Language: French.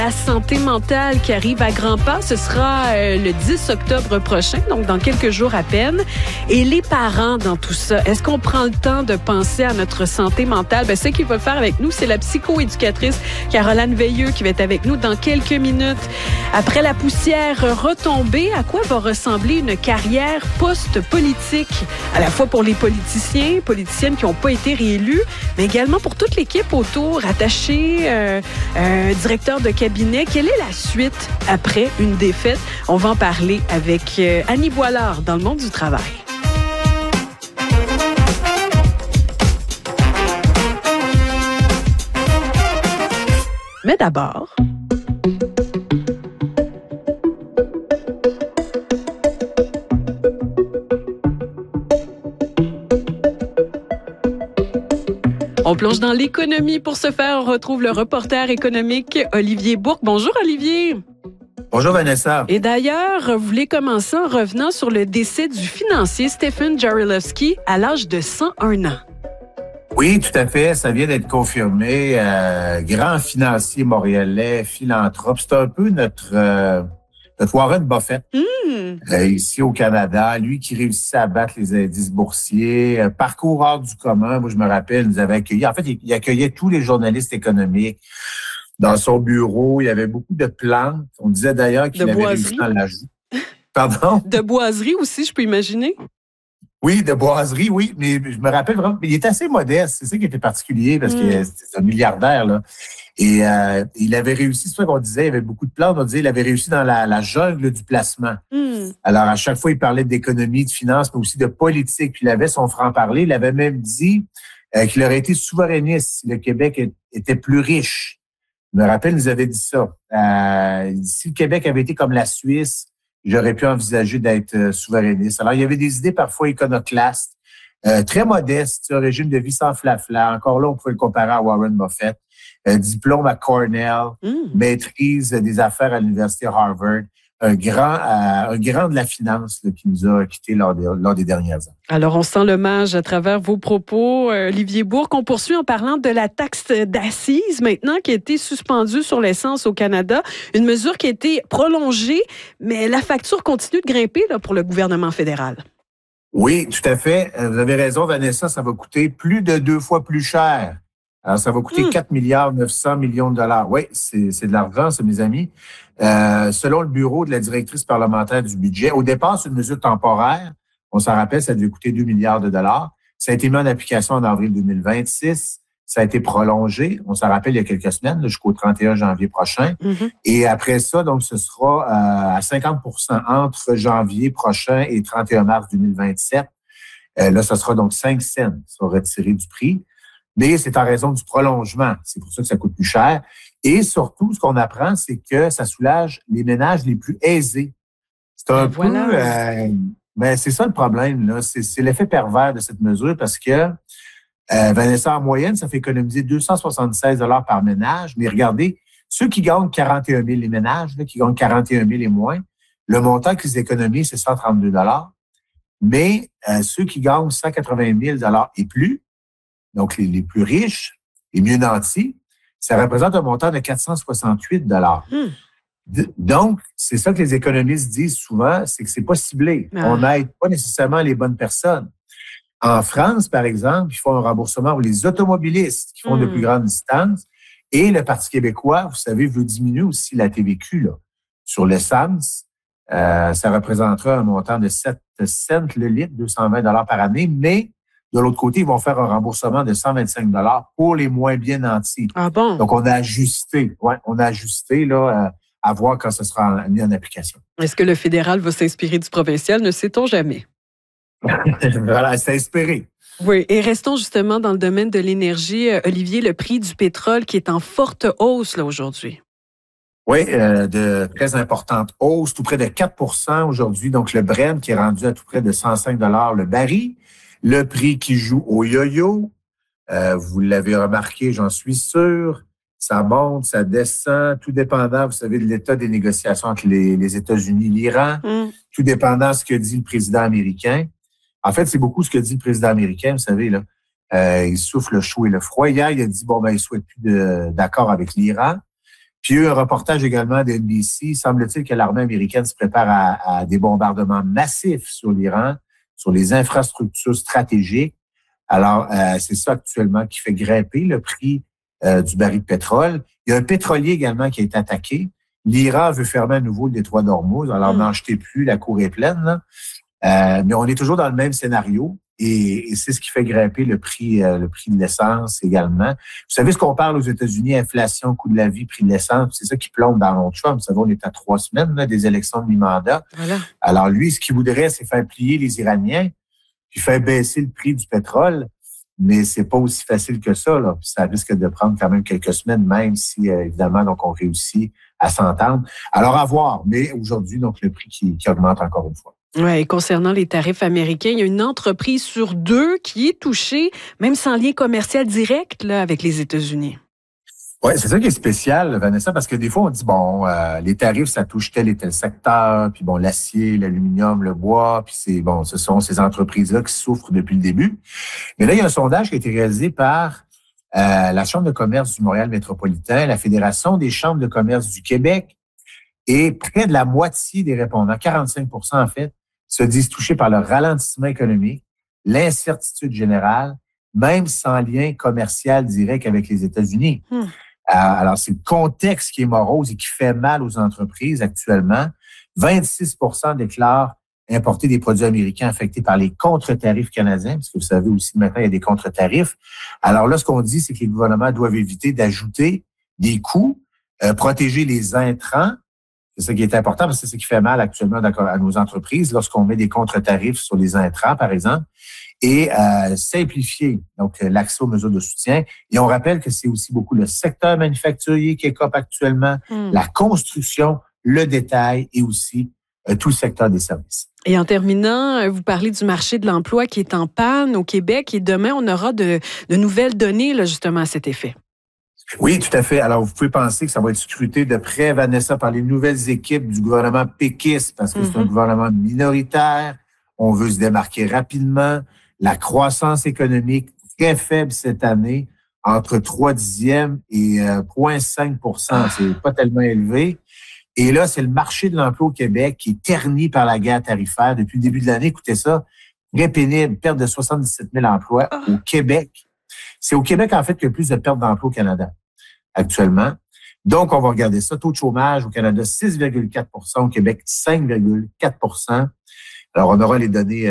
La santé mentale qui arrive à grands pas, ce sera le 10 octobre prochain, donc dans quelques jours à peine. Et les parents dans tout ça, est-ce qu'on prend le temps de penser à notre santé mentale? Ce qu'il va faire avec nous, c'est la psychoéducatrice Caroline Veilleux qui va être avec nous dans quelques minutes. Après la poussière retombée, à quoi va ressembler une carrière post-politique? À la fois pour les politiciennes qui n'ont pas été réélus, mais également pour toute l'équipe autour, attachée, directeur de cabinet. Quelle est la suite après une défaite? On va en parler avec Annie Boilard dans le monde du travail. Mais d'abord... On plonge dans l'économie. Pour ce faire, on retrouve le reporter économique Olivier Bourque. Bonjour Olivier. Bonjour Vanessa. Et d'ailleurs, vous voulez commencer en revenant sur le décès du financier Stephen Jarilowski à l'âge de 101 ans. Oui, tout à fait. Ça vient d'être confirmé. Grand financier montréalais, philanthrope. C'est un peu notre Warren Buffett ici au Canada. Lui qui réussissait à battre les indices boursiers. Parcours hors du commun. Moi, je me rappelle, il nous avait accueillis. En fait, il accueillait tous les journalistes économiques dans son bureau. Il y avait beaucoup de plantes. On disait d'ailleurs qu'il avait réussi dans la joue. Pardon? De boiserie aussi, je peux imaginer. Oui, de boiserie, oui. Mais je me rappelle vraiment, il était assez modeste. C'est ça qui était particulier parce que c'était un milliardaire, là. Et il avait réussi, c'est ça qu'on disait, il y avait beaucoup de plantes. On disait il avait réussi dans la jungle du placement. Alors, à chaque fois, il parlait d'économie, de finance, mais aussi de politique. Puis il avait son franc-parler. Il avait même dit qu'il aurait été souverainiste si le Québec était plus riche. Je me rappelle, il nous avait dit ça. Si le Québec avait été comme la Suisse, j'aurais pu envisager d'être souverainiste. Alors, il y avait des idées parfois iconoclastes, très modestes, un régime de vie sans flafla. Encore là, on pouvait le comparer à Warren Buffett. Diplôme à Cornell, maîtrise des affaires à l'université Harvard, un grand de la finance là, qui nous a quittés lors des dernières années. Alors, on sent l'hommage à travers vos propos, Olivier Bourque. On poursuit en parlant de la taxe d'assises maintenant qui a été suspendue sur l'essence au Canada. Une mesure qui a été prolongée, mais la facture continue de grimper là, pour le gouvernement fédéral. Oui, tout à fait. Vous avez raison, Vanessa, ça va coûter plus de 2 fois plus cher. Alors, ça va coûter 4 milliards 900 millions de dollars. Oui, c'est de l'argent, ça, mes amis. Selon le bureau de la directrice parlementaire du budget, au départ, c'est une mesure temporaire. On s'en rappelle, ça devait coûter 2 milliards de dollars. Ça a été mis en application en avril 2026. Ça a été prolongé. On s'en rappelle il y a quelques semaines, jusqu'au 31 janvier prochain. Et après ça, donc, ce sera à 50 % entre janvier prochain et 31 mars 2027. Là, ce sera donc 5 cents qui seront retirés du prix. Mais c'est en raison du prolongement. C'est pour ça que ça coûte plus cher. Et surtout, ce qu'on apprend, c'est que ça soulage les ménages les plus aisés. C'est un peu... mais c'est ça le problème, là. C'est l'effet pervers de cette mesure parce que, Vanessa, en moyenne, ça fait économiser 276 $ par ménage. Mais regardez, ceux qui gagnent 41 000, les ménages, là, qui gagnent 41 000 et moins, le montant qu'ils économisent, c'est 132 $. Mais ceux qui gagnent 180 000 $ et plus, donc les plus riches, les mieux nantis, ça représente un montant de 468 $. Donc, c'est ça que les économistes disent souvent, c'est que c'est pas ciblé. On n'aide pas nécessairement les bonnes personnes. En France, par exemple, ils font un remboursement pour les automobilistes qui font de plus grandes distances. Et le Parti québécois, vous savez, veut diminuer aussi la TVQ là, sur l'essence. Ça représentera un montant de 7 cents le litre, 220 $ par année, mais de l'autre côté, ils vont faire un remboursement de 125 $ pour les moins bien nantis. Ah bon? Donc, on a ajusté. Ouais, on a ajusté là, à voir quand ce sera mis en application. Est-ce que le fédéral va s'inspirer du provincial? Ne sait-on jamais. Voilà, c'est inspiré. Oui, et restons justement dans le domaine de l'énergie. Olivier, le prix du pétrole qui est en forte hausse là aujourd'hui. Oui, de très importante hausse, tout près de 4 % aujourd'hui. Donc, le Brent qui est rendu à tout près de 105 $ le baril. Le prix qui joue au yo-yo, vous l'avez remarqué, j'en suis sûr, ça monte, ça descend, tout dépendant, vous savez, de l'état des négociations entre les États-Unis et l'Iran, tout dépendant de ce que dit le président américain. En fait, c'est beaucoup ce que dit le président américain, vous savez, là. Il souffle le chaud et le froid. Hier, il a dit, il ne souhaite plus d'accord avec l'Iran. Puis il y a eu un reportage également de NBC. Semble-t-il que l'armée américaine se prépare à des bombardements massifs sur l'Iran, sur les infrastructures stratégiques. Alors, c'est ça actuellement qui fait grimper le prix du baril de pétrole. Il y a un pétrolier également qui a été attaqué. L'Iran veut fermer à nouveau le détroit d'Ormuz. Alors, n'en jetez plus, la cour est pleine, là. Mais on est toujours dans le même scénario et c'est ce qui fait grimper le prix de l'essence également. Vous savez ce qu'on parle aux États-Unis, inflation, coût de la vie, prix de l'essence, c'est ça qui plombe Donald Trump. Vous savez, on est à 3 semaines là, des élections de mi-mandat. Voilà. Alors lui, ce qu'il voudrait, c'est faire plier les Iraniens puis faire baisser le prix du pétrole. Mais c'est pas aussi facile que ça, là. Puis ça risque de prendre quand même quelques semaines, même si, évidemment, donc on réussit à s'entendre. Alors, à voir. Mais aujourd'hui, donc, le prix qui augmente encore une fois. Oui, concernant les tarifs américains, il y a une entreprise sur 2 qui est touchée, même sans lien commercial direct là, avec les États-Unis. Oui, c'est ça qui est spécial, Vanessa, parce que des fois, on dit, bon, les tarifs, ça touche tel et tel secteur, puis bon, l'acier, l'aluminium, le bois, puis ce sont ces entreprises-là qui souffrent depuis le début. Mais là, il y a un sondage qui a été réalisé par la Chambre de commerce du Montréal métropolitain, la Fédération des chambres de commerce du Québec, et près de la moitié des répondants, 45 en fait, se disent touchés par le ralentissement économique, l'incertitude générale, même sans lien commercial direct avec les États-Unis. Alors, c'est le contexte qui est morose et qui fait mal aux entreprises actuellement. 26 déclarent importer des produits américains affectés par les contre-tarifs canadiens, parce que vous savez aussi maintenant, il y a des contre-tarifs. Alors là, ce qu'on dit, c'est que les gouvernements doivent éviter d'ajouter des coûts, protéger les intrants. C'est ça qui est important, parce que c'est ce qui fait mal actuellement à nos entreprises lorsqu'on met des contre-tarifs sur les intrants, par exemple, et simplifier donc l'accès aux mesures de soutien. Et on rappelle que c'est aussi beaucoup le secteur manufacturier qui écope actuellement, la construction, le détail et aussi tout le secteur des services. Et en terminant, vous parlez du marché de l'emploi qui est en panne au Québec et demain, on aura de nouvelles données là, justement à cet effet. Oui, tout à fait. Alors, vous pouvez penser que ça va être scruté de près, Vanessa, par les nouvelles équipes du gouvernement péquiste, parce que c'est un gouvernement minoritaire. On veut se démarquer rapidement. La croissance économique très faible cette année, entre 3/10 et 0,5 %. C'est pas tellement élevé. Et là, c'est le marché de l'emploi au Québec qui est terni par la guerre tarifaire. Depuis le début de l'année, écoutez ça, très pénible, perte de 77 000 emplois au Québec. C'est au Québec, en fait, qu'il y a plus de pertes d'emplois au Canada actuellement. Donc, on va regarder ça. Taux de chômage au Canada, 6,4 %, au Québec, 5,4 %. Alors, on aura les données